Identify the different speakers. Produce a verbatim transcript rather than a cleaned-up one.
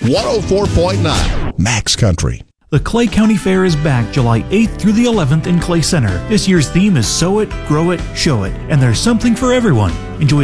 Speaker 1: one oh four point nine Max Country.
Speaker 2: The Clay County Fair is back July eighth through the eleventh in Clay Center. This year's theme is Sow It, Grow It, Show It, and there's something for everyone. Enjoy